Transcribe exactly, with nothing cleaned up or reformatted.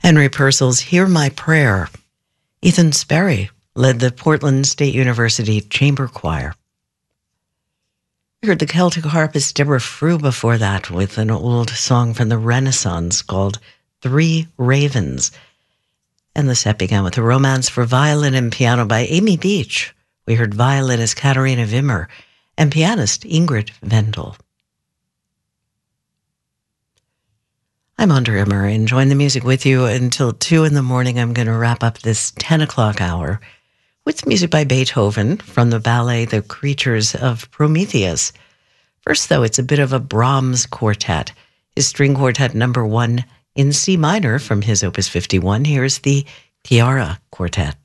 Henry Purcell's Hear My Prayer. Ethan Sperry led the Portland State University Chamber Choir. We heard the Celtic harpist Deborah Frew before that with an old song from the Renaissance called Three Ravens. And the set began with a romance for violin and piano by Amy Beach. We heard violinist Katharina Wimmer and pianist Ingrid Vendel. I'm Audra Emmer, enjoying the music with you until two in the morning. I'm going to wrap up this ten o'clock hour with music by Beethoven from the ballet The Creatures of Prometheus. First, though, it's a bit of a Brahms quartet, his string quartet number one in C minor from his Opus fifty-one. Here's the Chiara Quartet.